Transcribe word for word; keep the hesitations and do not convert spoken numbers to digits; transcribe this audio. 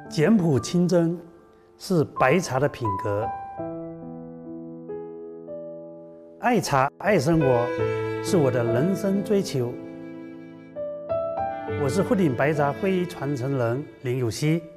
简朴清真是白茶的品格，爱茶爱生活是我的人生追求。我是鹤顶白茶会议传承人林有希。